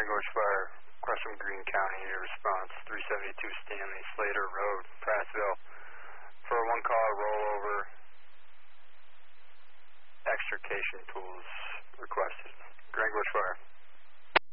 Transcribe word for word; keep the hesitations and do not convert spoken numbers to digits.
Gulch Fire, request from Greene County, your response, three seventy-two Stanley Slater Road, Prattsville, for a one-call rollover, extrication tools requested. Grand Gulch Fire.